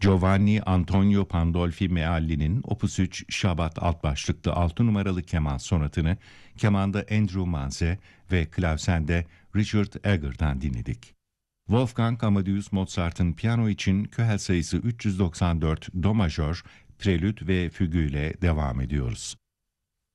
Giovanni Antonio Pandolfi Mealli'nin Opus 3 Şabat alt başlıklı 6 numaralı keman sonatını kemanda Andrew Manze ve klavsende Richard Eger'dan dinledik. Wolfgang Amadeus Mozart'ın piyano için köhel sayısı 394 do majör, prelüt ve fügü ile devam ediyoruz.